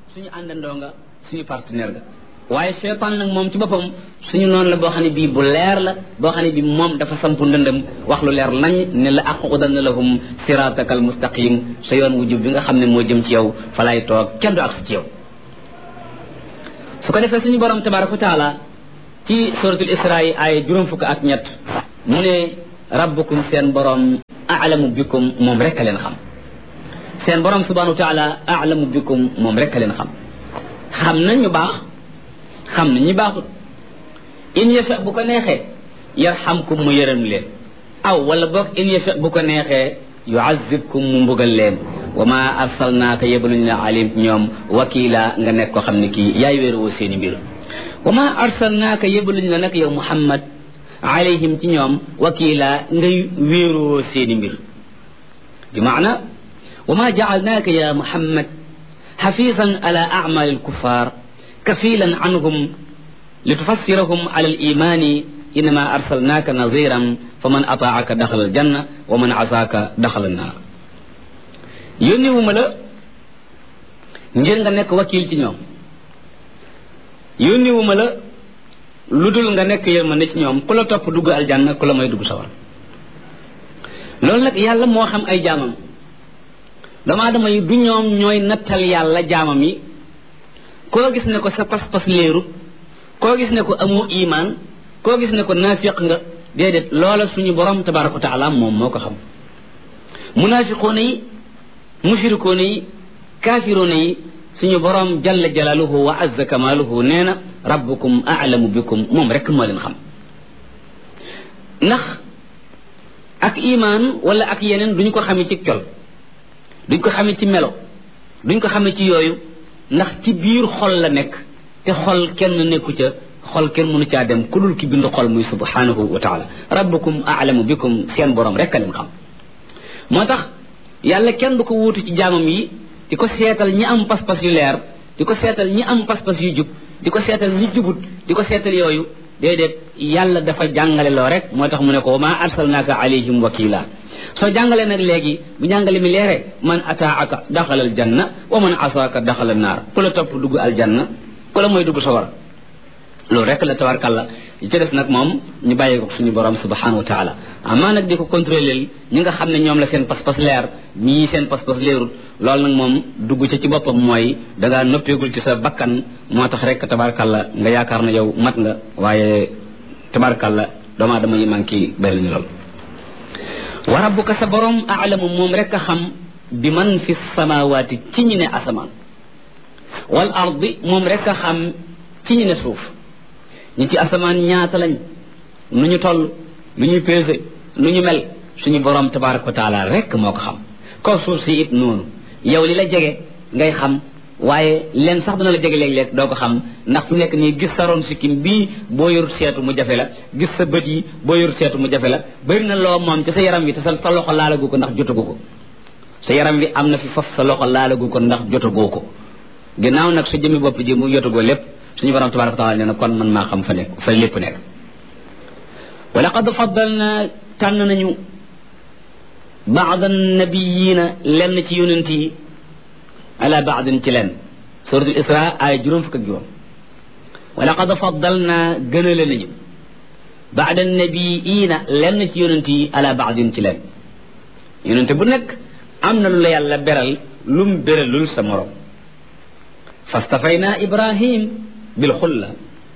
suñu àndandoo nga suñu partenaire nga waaye seytaan nag moom ci boppam suñu noonu la boo xam ne bii bu leer la boo xam ne bii moom dafa sampu ndëndëm wax lu leer nañ ne la aqudanna lahum siraataka al mustaqim sa yoon wu jub bi nga xam ne moo jëm ci yow fa lay toog kenn du agsi ci yow su ko defee suñu borom tabaraka wa taala ci suratul isra yi ay juróom fukk ak ñett mu ne rabbukum seen borom a'lamu bikum moom rek a leen xam seen borom subhanahu wa taala a'lamu bikum moom rek a leen xam na ñu baax xam na ñi baaxut in yasha bu ko neexee yarhamkum mu yërëm leen aw wala boog in yasha bu ko neexee yu'azzibkum mu mbugal leen wa ma arsalnaaka yebaluñ la alim ñoom wakila nga nekk ko xam ne kii yaay wéeruwoo seeni mbir wa ma arsalnaaka yebaluñ la nag yow muhammad alayhim ci ñoom wakila ngay wéeruwoo seeni mbir bi maana wa ma ja'alnaaka ya muhammad xafisan ala a'mal al-kuffar kafilan anhum litufassirahum ala al-imani innama arsalnaaka naziran faman ataa'aka daxala al-janna wa man asaaka daxala an-naar yónni wu ma la ngir nga nekk wakil ci ñoom yónni wu ma la lu dul nga nekk yërmande ci ñoom ku la topp dugg aljanna ku la may dugg sawar loolu nag yàlla moo xam ay jaamam doomu aadama yi du ñoom ñooy nattal yàlla jaamam yi koo gis ne ko sa pas-pas leerut koo gis ne ko amoo iman koo gis ne ko naafiq nga déedéet loola suñu borom tabaraka wa taala moom moo ko xam munaafiqoona yi mushrikoona yi kaafiroona yi suñu borom jalla jalaaluhu wa azza kamaaluhu nee na rabbukum a'lamu bikum moom rek moo leen xam ndax ak iman wala ak yeneen duñu ko xamee ci col duñ ko xamee ci melo duñ ko xamee ci yooyu ndax ci biir xol la nekk te xol kenn nekku ca xol kenn mënu caa dem ku dul ki bind xol muy subhanahu wa taala rabbukum a'lamu bikum seen borom rek a leen xam moo tax yàlla kenn du ko wuutu ci jaamam yi di ko seetal ñi am pas-pas yu leer di ko seetal ñi am pas-pas yu jub di ko seetal ñi jubut di ko seetal yooyu déedéet yàlla dafa jàngale loo rek moo tax mu ne ko wa ma arsalnaaka alayhim wakila soo jàngalee nag léegi bu jàngale mi leere man ataaka daxala al janna wa man asaaka daxala naar ku la topp dugg aljanna ku la mooy dugg sawar loolu rek la tabarkàlla yi ci def nag moom ñu bàyyi ko suñu borom subhanahu wa taala amaa nag di ko contrôler ñi nga xam ne ñoom la seen pas-pas leer ñii seen pas-pas leerut loolu nag moom dugg ca ci boppam mooy dangaa noppeegul ci sa bakkan moo tax rek tabarkàlla nga yaakaar na yow mat nga waaye tabarkàlla doomu aadama yi manqué bëri ñu lool wa rabbuka sa borom a'lamu moom rek a xam bi man fi samawaati ci ñi ne asamaan wal ardi moom rek a xam ci ñi ne suuf ñi ci asamaan ñaata lañ nu ñu toll lu ñu pesé lu ñu mel suñu borom tabaraka wa taala rek moo ko xam kaw suuf si it noonu yow li la jege ngay xam waaye leen sax dina la jege léeg-léeg doo ko xam ndax fu nekk nii gis sa ron sikkim bii boo yor seetu mu jafe la gis sa bët yi boo yor seetu mu jafe la bëri na loo moom ci sa yaram wi te sa loxo laalagu ko ndax jotagu ko sa yaram wi am na fi faf sa loxo laalagu ko ndax jotagoo ko ginnaaw nag sa jëmmi bopp ji mu jotagoo lépp suñu borom tabaraka wa taala nee na kon man maa xam fa nekk fa lépp nekk wa laqad faddalna tànn nañu baad annabiyina lenn ci yonent yi ala baadin ci leen suratul isra ay juróom fukk ak juróom wa laqad faddalna gënale nañu baad annabiyina lenn ci yonent yi ala baadin ci leen yonent bu nekk am na lu la yàlla beral lum beralul sa morom fastafayna ibrahim بالخلة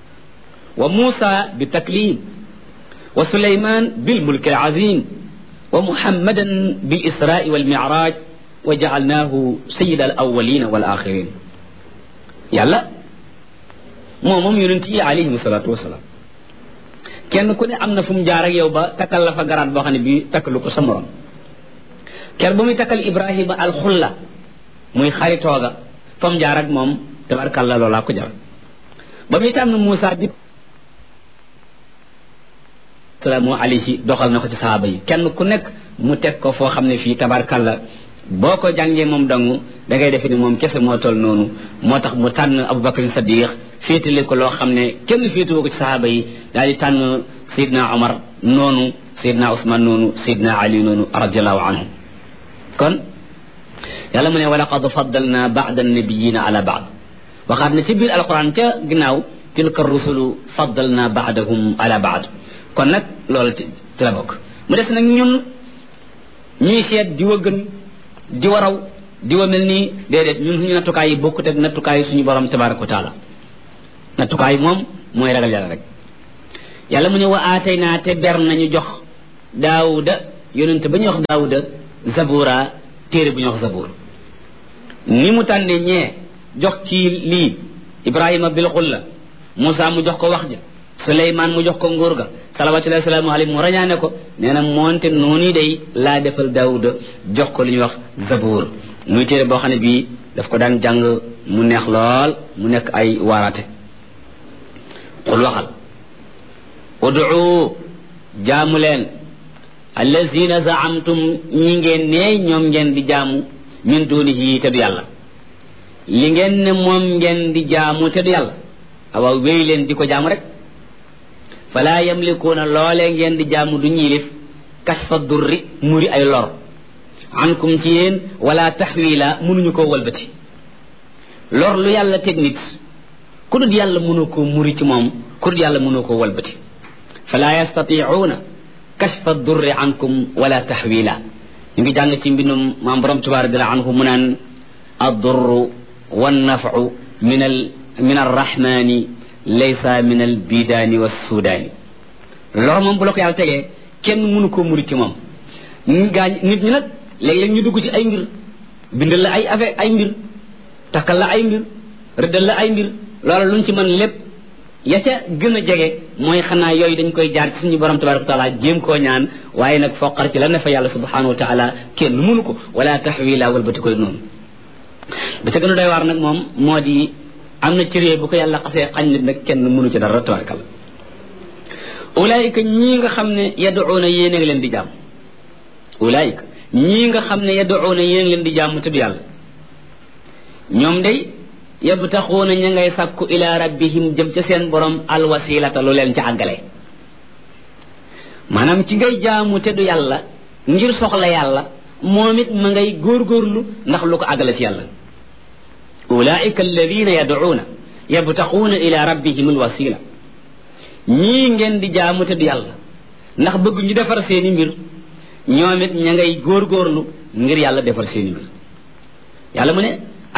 وموسى بالتكليم وسليمان بالملك العظيم ومحمدا بالإسراء والمعراج وجعلناه سيد الأولين والآخرين يلا مومم يونتي عليه الصلاة والسلام كان كوني أمنا فم جارك يوبا تكلف غرات بو خاني بي تكلو ko sa morom ker bu muy takal Ibrahim al-Khulla muy xaritooga fam jaar ak moom tabarkalla loola ko jar ba muy tànn Moussa bi salaamu alayhi doxal na ko ci sahaaba yi kenn ku nekk mu teg ko foo xam ne fii tabarkalla boo ko jàngee moom dangu da ngay defe ni moom kese moo toll noonu moo tax mu tànn Abubakar Sadiq féetale ko loo xam ne kenn féetewoo ko ci sahaaba yi daal di tànn Seydina Omar noonu Seydina Ousmane noonu Seydina Ali noonu radiallahu anhu kon yàlla mu ne wa laqad faddalna ba'da an-nabiyina ala ba'd waxaat na ci biir alquran ca ginnaaw tilka rusulu faddalna baadahum ala baad kon nag loolu ci la bokk mu des nag ñun ñuy seet di wa gën di wa raw di wa mel nii déedéet ñun suñu nattukaay yi bokkut ak nattukaay yi suñu borom tabaraka wa taala nattukaay moom mooy ragal yàlla rek yàlla mu ne wa aatayna te ber nañu jox daawuda yonente ba ñuy wax daawuda zabura téere bu ñuy wax zabur ni mu tànne ñee jox ci lii ibrahima bil xulla Moussa mu jox ko wax ja Suleymaan mu jox ko nguur ga salawatullahi salaamu alayhi mu rañaane ko nee na moonte noonu day laa defal daawuda jox ko li ñuy wax zabur muy téere boo xam ne bii daf ko daan jàng mu neex lool mu nekk ay waaraate xul waxal ud'u jaamu leen allazina zaamtum ñi ngeen ne ñoom ngeen di jaamu min dunihi te du yàlla li ngeen ne moom ngeen di jaamu te du yàlla awaaw wéy leen di ko jaamu rek fala yamlikuuna loolee ngeen di jaamu du ñiilif kasfa durri muri ay lor ankum ci yéen wala taxwila mënuñu koo walbati lor lu yàlla teg nit ku dul yàlla mënu koo muri ci moom ku dul yàlla mënu koo walbati fala yastatiuuna kashfa durri ankum wala taxwila ñu ngi jàng ci mbindum maam borom tubaar radiallahu anhu mu naan addurru wannafu min arrahmani laysa min albidaani wassudaani lor moom bu la ko yàlla tegee kenn mënu koo muri ci moom nit ñi nag léeg-léeg ñu dugg ci ay mbir bindal la ay affaire ay mbir takkal la ay mbir rëddal la ay mbir loolu luñ ci mën lépp ya ca gën a jege mooy xanaa yooyu dañ koy jaar ci suñu borom tabaraka wa taala jéem koo ñaan waaye nag foqar ci la ne fa yàlla subhanahu wa taala kenn mënu ko wala taxwila walbati koy noonu ba ca gën a doy waar nag moom moo di am na cëree bu ko yàlla xasee xañ nit nag kenn mënu ci dara tabarakal ulaayika ñii nga xam ne yaduuna yéen a ngi leen di jaam ulaayika ñii nga xam ne yaduuna yéen leen di jaamu tudd yàlla ñoom day yabtaxuuna ña ngay sàkku ila rabbihim jëm ca seen borom alwasilata lu leen ca àggale maanaam ci ngay jaamu te du yàlla ngir soxla yàlla moom it ma ngay góorgóorlu ndax lu ko àggale ci yàlla ulaika alladina yaduuna yabtaxuuna ila rabbihim alwasila ñii ngeen di jaamu te du yàlla ndax bëgg ñu defar seeni mbir ñoom it ña ngay góorgóorlu ngir yàlla defar seeni mbir yàlla mu ne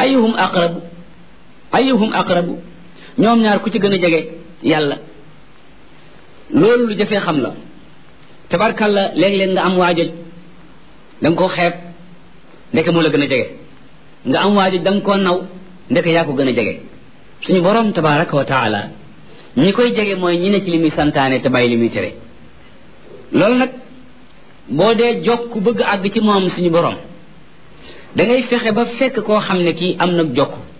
ayuhum aqrabu ñoom ñaar ku ci gën a jege yàlla loolu lu jafee xam la tabarkalla léeg-léeg nga am waajoj da nga koo xeeb ndeke moo la gën a jege nga am waajoj da nga koo naw ndeke yaa ko gën a jege suñu borom tabaraka wa taala ñi koy jege mooy ñi ne ci li muy santaane te bàyyi li muy tere loolu nag boo dee jokk bëgg àgg ci moom suñu borom da ngay fexe ba fekk koo xam ne kii am nag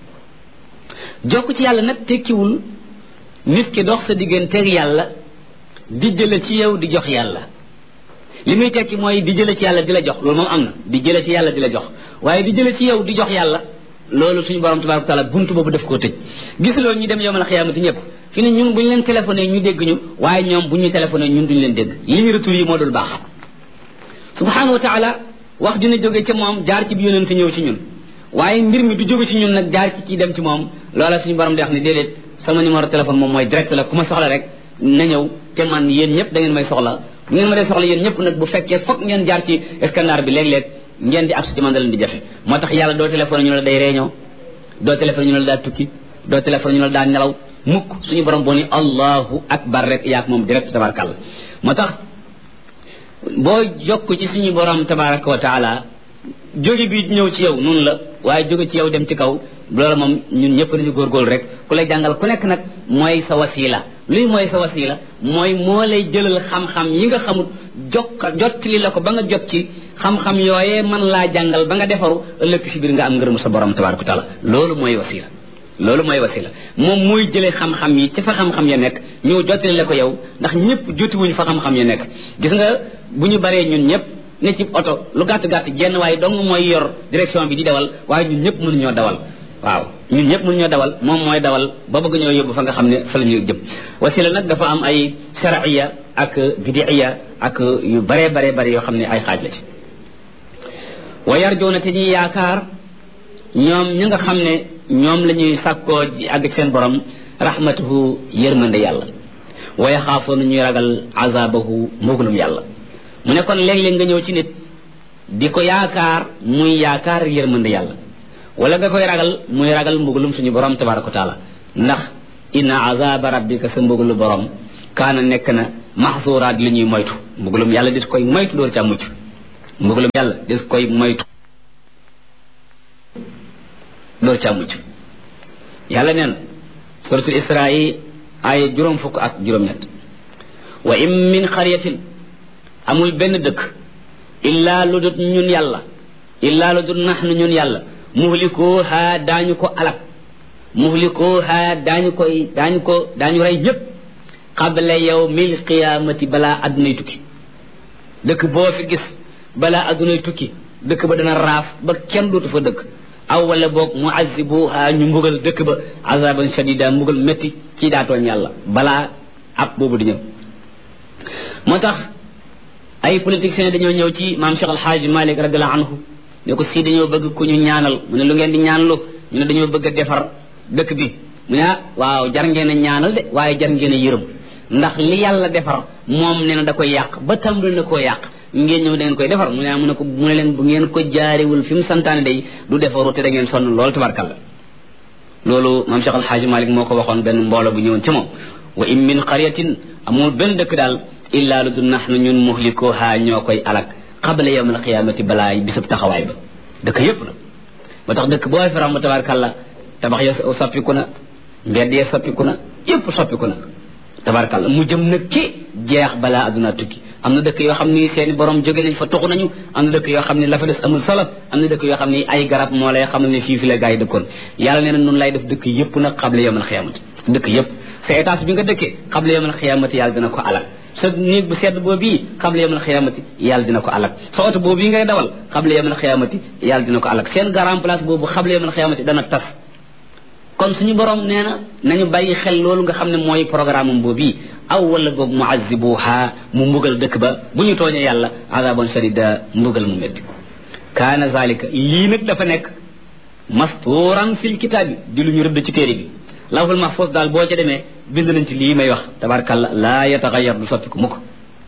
jokk ci yàlla nag tekkiwul nit ki dox sa digganteeg yàlla di jële ci yow di jox yàlla li muy tekki mooy di jële ci yàlla di la jox loolu moom am na di jële ci yàlla di la jox waaye di jële ci yow di jox yàlla loolu suñu borom tabaraka wa taala buntu boobu def koo tëj gis loolu ñu dem yowmal xiyaamati ñëpp fi ne ñun bu ñu leen téléphoné ñu dégg ñu waaye ñoom bu ñu téléphoné ñun duñu leen dégg li ñu retour yi moo dul baax subhanahu wa taala wax dina jóge ca moom jaar ci bi yonente ñëw ci ñun waaye mbir mi du jóge ci ñun nag jaar ci kii dem ci moom loola suñu borom di wax ne déedéet sama numéro téléphone moom mooy direct la ku ma soxla rek na ñëw te man yéen ñëpp da ngeen may soxla bu ngeen ma dee soxla yéen ñëpp nag bu fekkee foog ngeen jaar ci scanner bi léeg-léeg ngeen di agsi ci man da leen di jafe moo tax yàlla doo téléphone ñu la day réunion doo téléphone ñu la daa tukki doo téléphone ñu la daa nelaw mukk suñu borom boo ni allahu akbar rek yaak moom direct tabarakàlla moo tax boo jokk ci suñu borom tabaraka wa taala jóge bi ñëw ci yow noonu la waaye jóge ci yow dem ci kaw loolu moom ñun ñëpp nañu góorgóorlu rek ku lay jàngal ku nekk nag mooy sa wasila luy mooy sa wasila mooy moo lay jëlal xam-xam yi nga xamut jottali la ko ba nga jot ci xam-xam yooyee man laa jàngal ba nga defaru ëllëg si biir nga am ngërëm sa borom tabaraka wa taala loolu mooy wasila moom mooy jëlee xam-xam yi ci fa xam-xam ya nekk ñëw jottali la ko yow ndax ñëpp jotiwuñu fa xam-xam ya nekk gis nga bu ñu baree ñun ñëpp ne ci oto lu gàtt-gàtt jenn waaye dong mooy yor direction bi di dawal waaye ñun ñëpp mënuñoo dawal waaw ñun ñëpp mënuñoo dawal moom mooy dawal ba bëgg ñoo yóbbu fa nga xam ne fa la ñuy jëm wasila nag dafa am ay shar'iyya ak bid'iyya ak yu bare yoo xam ne ay xaaj la ci wa yarjuuna te ñuy yaakaar ñoom ñi nga xam ne ñoom la ñuy sàkkoo ji àgg seen borom rahmatuhu yërmande yàlla wa yaxaafoona ñuy ragal azabahu mbugalum yàlla mu ne kon léeg-léeg nga ñëw ci nit di ko yaakaar muy yaakaar yërmande yàlla wala nga koy ragal muy ragal mbugalum suñu borom tabaraka wa taala ndax inna azaba rabbika sa mbugalu borom kaana nekk na maxsuuraat li ñuy moytu mbugalum yàlla dis koy moytu door ca mucc mbugalum yàlla dis koy moytu door ca mucc yàlla neen suratul isra yi ay juróom fukk ak juróom-ñett wa in min xaryatin amul benn dëkk illaa lu dut ñun yàlla illaa lu dut naxnu ñun yàlla muhlikuha daañu ko alak muhlikuha daañu rey ñëpp qabla yawmil qiyaamati balaa addunay tukki dëkk boo fi gis balaa addunay tukki dëkk ba dana raaf ba kenn dootu fa dëkk aw wala boog muazibuha ñu mbugal dëkk ba azaban shadida mbugal métti ci daatooñ yàlla balaa ab boobu di ñëw moo tax ay politiciens dañoo ñëw ci maam Cheikh Alhaaji Malik radiallahu anhu ne ko si dañoo bëgg ku ñu ñaanal mu ne lu ngeen di ñaanlu ñu ne dañoo bëgg a defar dëkk bi mu ne waaw jar ngeen a ñaanal de waaye jar ngeen a yërëm ndax li yàlla defar moom nee na da koy yàq ba tàmbali na koo yàq ngeen ñëw da ngeen koy defar mu ne leen bu ngeen ko jaarewul fi mu santaane day du defaru te da ngeen sonn loolu tabarkalla loolu maam Cheikh Alhaaji Malik moo ko waxoon benn mbooloo bu ñëwoon ci moom wa in min qaryatin amul benn dëkk daal illaa lu du nahnu ñun muhlikuha ñoo koy alak qabla yawm alqiyamati balaa bisub taxawaay ba dëkk yépp na ba tax dëkk boo fi ram tabarkalla tabax ya soppiku na mbedd ya soppiku na yépp soppiku na tabarkalla mu jëm nag ci jeex balaa adduna tukki am na dëkk yoo xam ni seeni borom jóge nañ fa tuxu nañu am na dëkk yoo xam ne la fa des amul solo am na dëkk yoo xam ne ay garab moo lay xam ne fii fi la gaa yi dëkkoon yàlla nee na noonu lay def dëkk yépp nag qabla yawm alqiyamati dëkk yépp sa étage bi nga dëkkee qabla yawm alqiyamati yàlla dina ko alal sa néeg bu sedd boobu qabla yawm alqiyamati yàlla dina ko alal sa oto boobu ngay dawal qabla yawm alqiyamati yàlla dina ko alal seen grand place boobu qabla yawm alqiyamati dana tas kon suñu borom nee na nañu bàyyi xel loolu nga xam ne mooy programme am boobu aw wala boog muazibuha mu mbugal dëkk ba bu ñu tooñee yàlla azaban shadida mbugal mu métti kaana zalika lii nag dafa nekk mastuuran fil kitaabi di lu ñu rëdd ci téere bi lawhul mahfuz daal boo ca demee bind nañ ci lii may wax tabarakallah laa yataxayar du soppiku mukk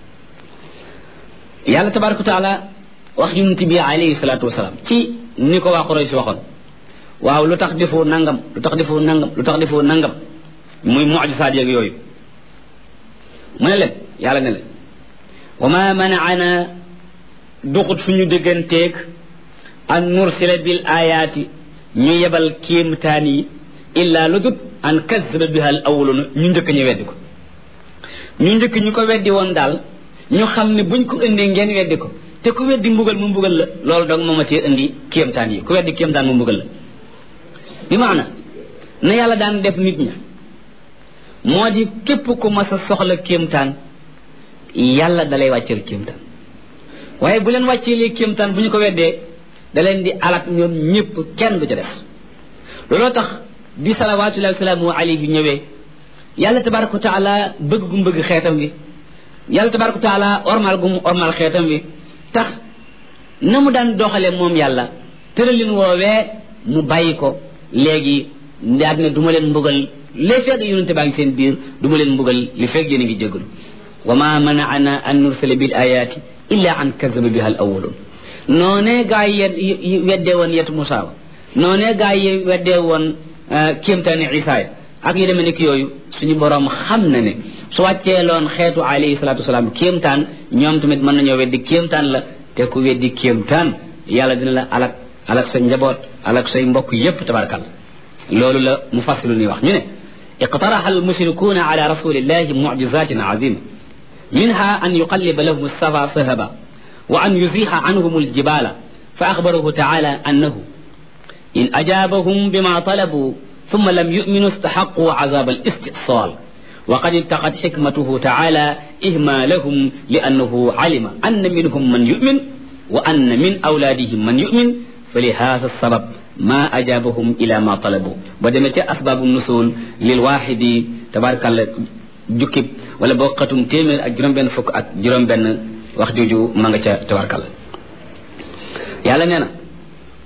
yàlla tabaraka taala wax yonent bi alayhi salaatu wasalaam ci ni ko waa Quraysh waxoon waaw lu tax defoo nangam lu tax defoo nangam lu tax defoo nangam muy mucjisaat yeeg yooyu mu ne leen yàlla ne leen wa ma manaana duxut suñu dégganteeg an nursila bil ayaati ñu yebal kéemtaan yi illa lu dut an kazzaba biha al awwaluna ñu njëkk ñu weddi ko ñu njëkk ñu ko weddi woon daal ñu xam ne buñ ko indee ngeen weddi ko te ku weddi mbugal mu mbugal la loolu dong mooma cee indi kéemtaan yi ku weddi kéemtaan mu mbugal la bi maana na yàlla daan def nit ña moo di képp ku mas a soxla kéemtaan yàlla dalay wàcceel kéemtaan waaye bu leen wàcceelee kéemtaan bu ñu ko weddee da leen di alak ñoom ñëpp kenn du ca def looloo tax bi salawaatullahi wa salaamu alayhi ñëwee yàlla tabaraka wa taala bëgg gu mu bëgg xeetam bi yàlla tabaraka wa taala ormal gu mu ormal xeetam bi tax na mu daan doxale moom yàlla tëralin woowee mu bàyyi ko léegi daal ne du ma leen mbugal li fekk yonente baa ngi seen biir du ma leen mbugal li fekk yéen a ngi jégalu wa ma manaana an nursila bil ayaati illa an kazaba biha al awwalun noonee gaa yi weddee woon yetu Musaa wa noonee gaa yi weddee woon kéemtaani Isaa ak yu demee nekk yooyu suñu borom xam na ne su wàcceeloon xeetu alayhi salaatu wasalaam kéemtaan ñoom tamit mën nañoo weddi kéemtaan la te ku weddi kéemtaan yàlla dina la alak sa njaboot alak say mbokk yépp tabarakal loolu la mufassilu ni wax ñu ne iqtaraha almushrikuuna ala rasulillahi mucjizatin azima minha an yuqalliba lahum alsafa sahaba wa an yuziha anhum aljibala fa axbarahu taala annahu in ajabahum bima talabu ثم لم يؤمنوا استحقوا عذاب الاستئصال وقد اتقت حكمته تعالى إهمالهم لأنه علم أن منهم من يؤمن وأن من أولادهم من يؤمن فلهذا السبب ما أجابهم إلى ما طلبوا بدمت أسباب النزول للواحد تبارك الله جكب ولا بوقتم تيمر أجرم بن فك أجرم بن وقت جو مانغا تبارك الله يالا نينا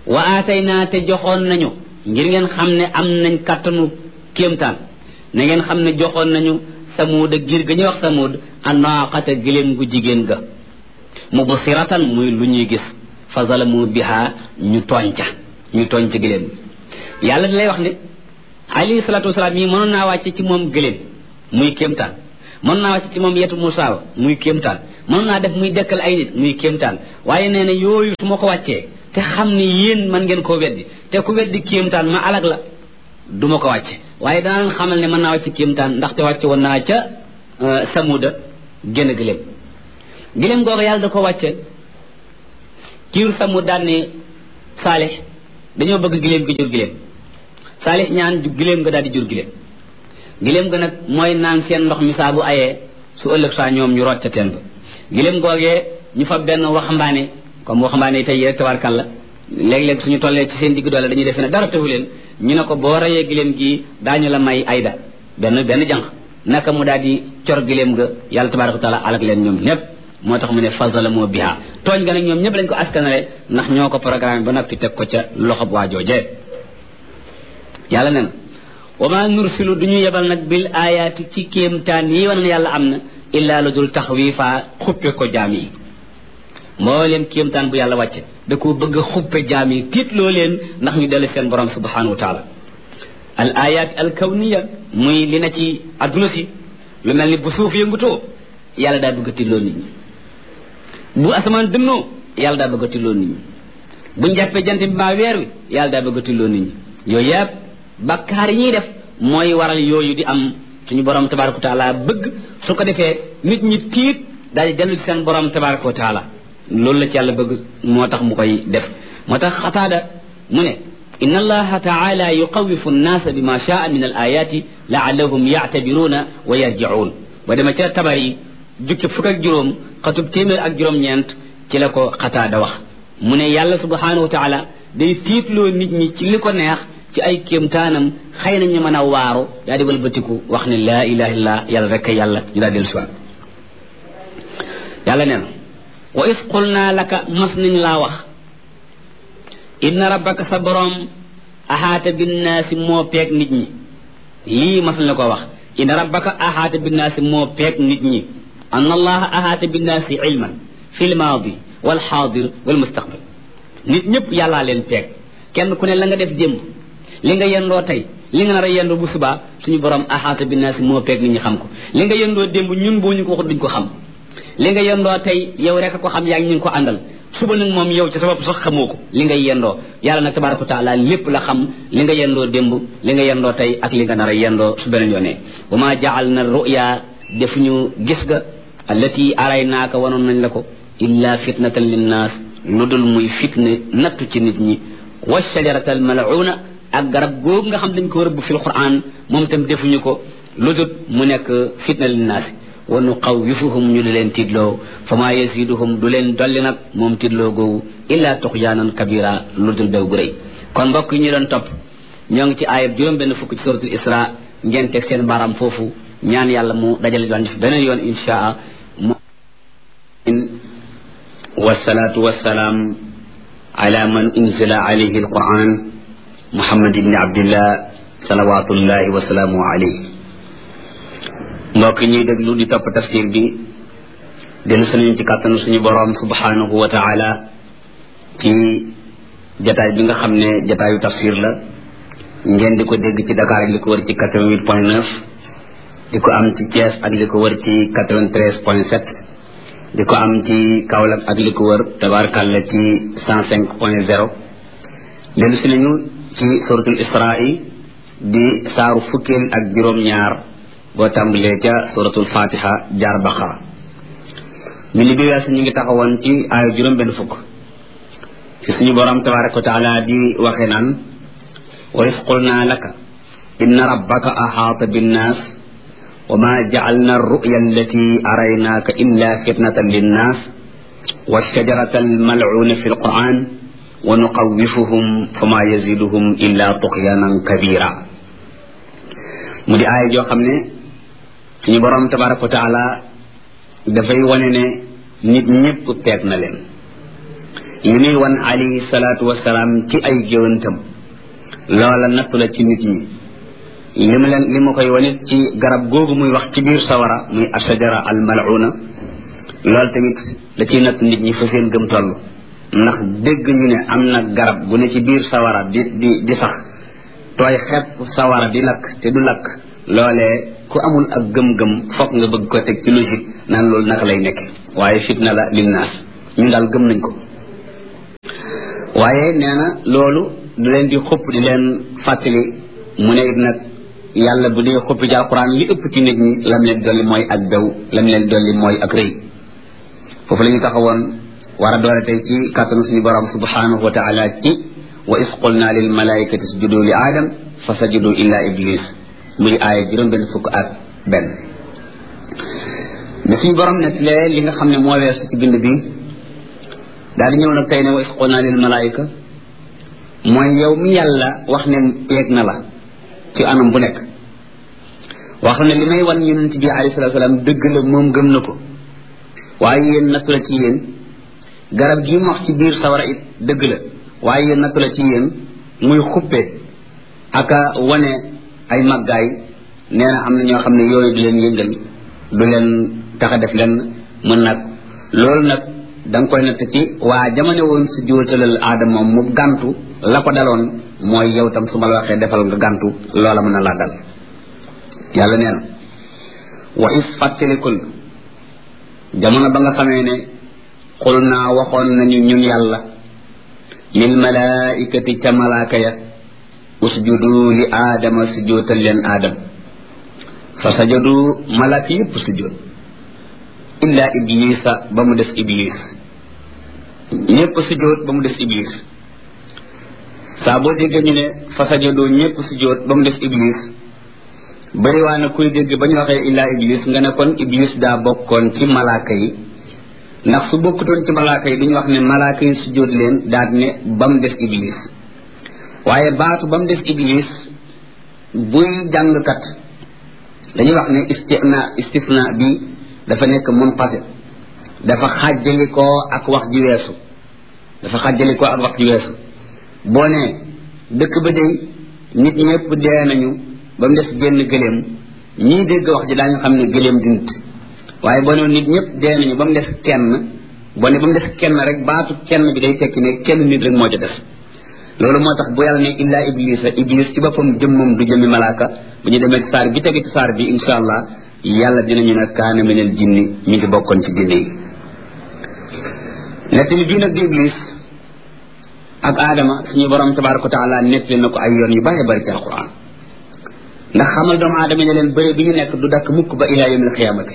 wa aatayna te joxoon nañu ngir ngeen xam ne am nañ kàttanu kéemtaan na ngeen xam ne joxoon nañu samuuda giir ga ñuy wax samuud anaqata gëléem gu jigéen ga mubsiratan muy lu ñuy gis fa zalamu biha ñu tooñ ca gëléem yàlla di lay wax ne alayhi salaatu wasalaam yi mënoon naa wàcce ci moom gëléem muy kéemtaan mënoon naa wàcce ci moom yetu Musaa muy kéemtaan mënoon naa def muy dekkal ay nit muy kéemtaan waaye nee na yooyu su ma ko wàccee te xam ni yéen man ngeen koo weddi te ku weddi kéemtaan ma alag la du ma ko wàcce waaye danaa leen xamal ne mën naa wàcce kéemtaan ndaxte wàcce woon naa ca samuda génn gëléem googu yàlla da ko wàcce kiiru samud daan ne saalix dañoo bëgg gëléem gi jur gëléem saalix ñaan gëléem nga daal di jur gëléem ga nag mooy naan seen ndox mi saa bu ayee su ëllëg saa ñoom ñu root ca teen ba gëléem googee ñu fa benn waxambaane comme waxambaane tey rek tabarkàlla léeg-léeg suñu tollee ci seen digg doole dañuy defe ne dara taxu leen ñu ne ko boo rayee gëléem gi daañu la may ayda benn jànq naka mu daal di cor gëléem ga yàlla tabaraka wa taala alak leen ñoom ñëpp moo tax mu ne fazalamoo biha tooñ ga nag ñoom ñëpp lañ ko askanale ndax ñoo ko programme ba noppi teg ko ca loxob waa joojee yàlla ne na wa ma nursilu du ñu yebal nag bil ayaati ci kéemtaan yi wane ne yàlla am na illaa lu dul taxwiifa xuppe ko jaam yi mbooleem kéemtaan bu yàlla wàcce da ko bëgg a xuppe jaam yi tiitloo leen ndax ñu dellu seen borom subhanahu wa taala al ayat al kawniya muy li na ci adduna si lu mel ni bu suuf yëngutoo yàlla daa bëgg a tiitloo nit ñi bu asamaan dënnoo yàlla daa bëgg a tiitloo nit ñi buñ jàppee jant bi mbaa weer wi yàlla daa bëgg a tiitloo nit ñi yooyu yëpp bakkaar yi ñuy def mooy waral yooyu di am suñu borom tabaraka wa taala bëgg su ko defee nit ñi tiit daal di dellu ci seen borom tabaraka wa taala loolu la ci yàlla bëgg moo tax mu koy def moo tax xataada mu ne inna allaha taala yuqawifu nnaasa bima shaa min al ayati laallahum yactabiruuna wa yarjicuun ba dema ca tabar yi jukki fukk ak juróom xatub téeméer ak juróom-ñeent ci la ko xataada wax mu ne yàlla subhanahu wa taala day tiitloo nit ñi ci li ko neex ci ay kéemtaanam xëy na ñu mën a waaru daa di walbatiku wax ne laa ilaha illallah yàlla rek a yàlla ñu daa dellu siwaat yàlla nee na wa is qulnaa laka mas nañ laa wax inna rabbaka sa borom ahaata binnaasi moo peeg nit ñi lii mas nañ la ko wax inna rabbaka ahaata binnaasi moo peeg nit ñi anna allaha ahaata binnaasi ilman fi lmaadi walxaadir walmustaqbal nit ñëpp yàllaa leen peeg kenn ku ne la nga def démb li nga yendoo tey li nga nar a yendoo bu subaa suñu borom ahaata binnaasi moo peeg nit ñi xam ko li nga yendoo démb ñun boo ñu ko wax duñ ko xam li nga yendoo tey yow rek a ko xam yaa ngi ñu ko àndal suba nag moom yow ci sa bopp sax xamoo ko li ngay yendoo yàlla nag tabaraka wa taala lépp la xam li nga yendoo démb li nga yendoo tey ak li nga nar a yendoo su beneen yoonee wa ma jaal na ruya defuñu gis ga allati araynaaka wanoon nañ la ko illa fitnatan linnaas lu dul muy fitne nattu ci nit ñi wa shajarata al mal'una ak garab googu nga xam dañ ko rëbb fil quran moom itam defuñu ko lu dul mu nekk fitna linnaas wa nuqawwifuhum ñu di leen tiitloo fa maa yasiduhum du leen dolli nag moom tiitloo googu illa tuxyaanan kabira lu dul bew gu rëy kon mbokk yi ñu doon topp ñoo ngi ci aayab juróom benn fukk ci suratul isra ngeen teg seen baaraam foofu ñaan yàlla mu dajale doon fi beneen yoon inshaa wasalaatu wasalaam ala man unzila alayhi alquran muhammad ibni abdillah salawatullahi wasalaamu alayhi mbokk ñuy déglu di topp tafsir bi dellu suñu ci kàttanu suñu borom subhanahu wa taala ci jataay bi nga xam ne jataayu tafsir la ngeen di ko dégg ci Dakar ak li ko wër ci 88.9 di ko am ci Thiès ak li ko wër ci 93.7 di ko am ci Kaolack ak li ko wër tabarakàlla ci 105.0 dellu si nañu ci suratul Israa di saaru fukkeel ak juróom-ñaar boo tàmbalee ca suratul fatiha jaar baqara mi li bi weesu ñu ngi taxawoon ci aaya juróom benn fukk ci suñu borom tabaraka wa taala di waxe naan wa is qulna laka inna rabbaka ahaata binnaas wa ma ja'alna ar-ru'ya allati araynaaka illa fitnatan linnaas wash-shajarata al-mal'una fi al-qur'an wa nuqawwifuhum fama yaziduhum illa tughyanan kabira mu di aaya joo xam ne suñu borom tabaraka wa taala dafay wane ne nit ñëpp peeg na leen li muy wan alayhi salaatu wasalaam ci ay géwantam loola nattu la ci nit ñi li ma koy wanit ci garab googu muy wax ci biir sawara muy ashajara al mal'una loolu tamit da ciy natt nit ñi fa seen gëm toll ndax dégg ñu ne am na garab bu ne ci biir sawara di sax tooy xepp sawara di lakk te du lakk loolee ku amul ak gëm-gëm foog nga bëgg ko teg ci logique naan loolu naka lay nekk waaye fitna la linnaas ñu daal gëm nañ ko waaye nee na loolu du leen di xupp di leen fàttali mu ne it nag yàlla bu dee xuppi ci alquran li ëpp ci nit ñi lam leen dolli mooy ak bew lam leen dolli mooy ak rëy foofu la ñu taxawoon war a doole tey ci kàttanu suñu borom subhanahu wa taala ci wa is qulna lil malaikati isjudu li aadam fa sajudu illa iblis muy aaya juróom benn fukk ak benn da suñu borom nettalee li nga xam ne moo weesu ci bind bi daal di ñëw nag tey ne wa is qulna lil malaika mooy yow mi yàlla wax ne peeg na la ci anam bu nekk wax ne li may wan yonent bi alayhi salaatu salaam dëgg la moom gëm na ko waaye yéen nattu la ci yéen garab gi mu wax ci biir sawara it dëgg la waaye yéen nattu la ci yéen muy xuppe aka wane ay màggaay nee na am na ñoo xam ne yooyu du leen yëngal du leen tax a def leen mën nag loolu nag da nga koy natt ci waa jamono woon si jóotalal aadama moom mu gàntu la ko daloon mooy yow tam su ma la waxee defal nga gàntu loola mën na laa dal yàlla nee na wa is fàttalikul jamono ba nga xamee ne xul naa waxoon nañu ñun yàlla lil malaikati ca malaaka ya usjudu li aadama sujootal leen aadam fa sajadu malaaka yëpp sujoot illa iblisa ba mu def iblis ñëpp sujoot ba mu def iblis saa boo déggee ñu ne fa sajadu ñëpp sujoot ba mu def iblis bari waa na kuy dégg ba ñu waxee illa iblis nga ne kon iblis daa bokkoon ci malaaka yi ndax su bokkutoon ci malaaka yi duñu wax ne malaaka yi sujoot leen daal ne ba mu def iblis waaye baatu ba mu def iblis buy jàngkat dañuy wax ne istifna bi dafa nekk munfasil dafa xàjjalikoo ak wax ji weesu boo ne dëkk ba day nit ñëpp dee nañu ba mu des génn gëléem ñii dégg wax ji daañu xam ne gëléem di nit waaye boo ne nit ñëpp dee nañu ba mu des kenn boo ne ba mu des kenn rek baatu kenn bi day tekki ne kenn nit rek moo ca des loolu moo tax bu yàlla ne illa iblis ci boppam jëmmam du jëmmi malaaka bu ñu demee ci saar bi tegi ci saar bi insha allah yàlla dinañu ne kaana minal jinni mi ngi bokkoon ci jinne yi nettali bii nag di iblis ak aadama suñu borom tabaraka wa taala nettali na ko ay yoon yu bare bari ci alquran ndax xamal doomu aadama ne leen bëri bi ñu nekk du dakk mukk ba ila yawmil xiyaamati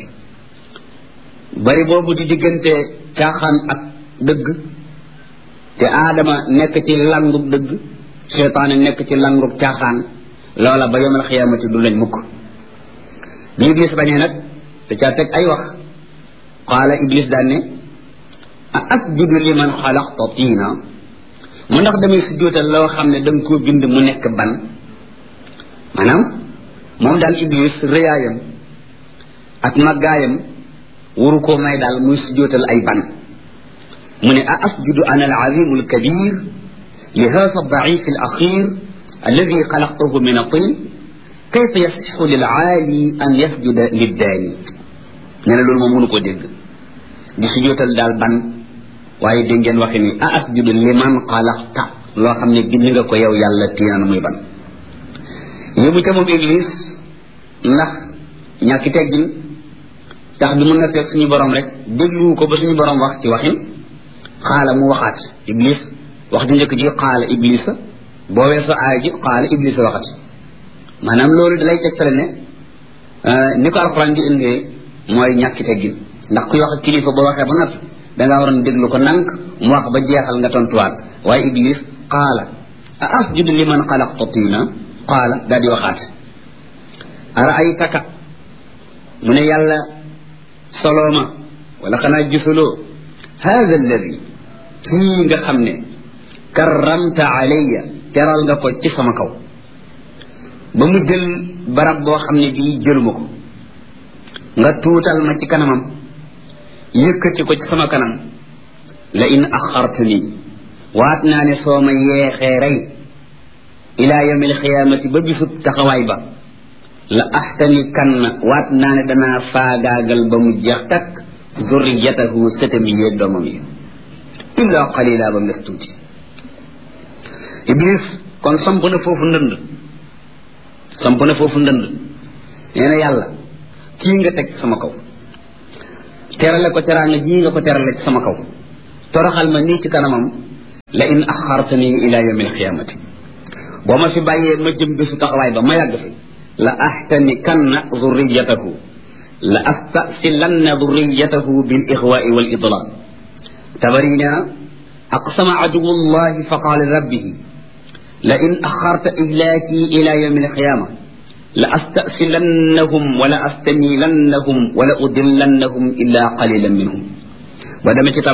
bëri boobu di diggante caaxaan ak dëgg te aadama nekk ci langub dëgg seytaane nekk ci langub caaxaan loola ba yawmil xiyaamati du lañ mukk bi iblis bañee nag te caa teg ay wax qaala iblis daan ne a asjudu liman xalaqta tiina mu ndax damay sujjóotal loo xam ne danga koo bind mu nekk ban maanaam moom daal iblis rëyaayam ak màggaayam waru koo may daal muy sujjóotal ay ban mu ne a asjudu ana al azimu al kabir li hada daif al axir alladi xalaqtahu min atin kayfa yasixu lil aali an yasjuda liddaani nee na loolu moom mënu koo dégg di sujjóotal daal ban waaye dégg ngeen waxe ni a asjudu liman xalaqta loo xam ne bind nga ko yow yàlla tiinaan muy ban yóbbu ca moom iblis ndax ñàkki teggin tax bi mun na fekk suñu borom rek dégluwu ko ba suñu borom wax ci waxin xaala mu waxaat iblis wax di njëkk ji xaala iblisa boo weesoo aaya ji xaala iblisa waxat maanaam loolu dalay tegtale ne ni ko alxuraan di indee mooy ñàkki teggin ndax kuy wax ak kilifa boo waxee ba noppi dangaa waroon déglu ko nank mu wax ba jeexal nga tontuwaat waaye iblis qaala a asjudu liman xalaqta tiina qaala daal di waxaat araaytaka mu ne yàlla solooma wala xanaa gisuloo hada alladi kii nga xam ne karramta alayya teral nga ko ci sama kaw ba mu jël barab boo xam ne bii jëluma ko nga tuutal ma ci kanamam yëkkati ko ci sama kanam la in axartani waat naa ne soo ma yeexee rey ila yawmil xiyaamati ba bisub taxawaay ba la axtani kan waat naa ne danaa faagaagal ba mu jeex takk zurriyatahu sëtam yi yeeg doomam yi illa qalila ba mu des tuuti iblis kon samp na foofu ndënd nee na yàlla kii nga teg sama kaw terale ko teraanga jii nga ko terale ci sama kaw toroxal ma nii ci kanamam la in axartani ila yawmi alqiyamati boo ma fi bàyyee ma jëm bisu taxawaay ba ma yàgg fi la ahtani kanna zurriyatahu la astasilanna zurriyatahu bil ixwaai wal idlal tabarina aqsama aduwullahi fa qaala rabbihi la in axarta ihlaaki ila yawmi alqiyama la astasilannahum wala astamilannahum wala udillannahum illa qalilan minhum ba dama ci